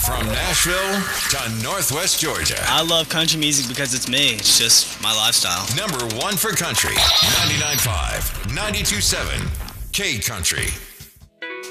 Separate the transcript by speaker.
Speaker 1: From Nashville to Northwest Georgia.
Speaker 2: I love country music because it's me. It's just my lifestyle.
Speaker 1: Number one for country. 99.5, 92.7, K Country.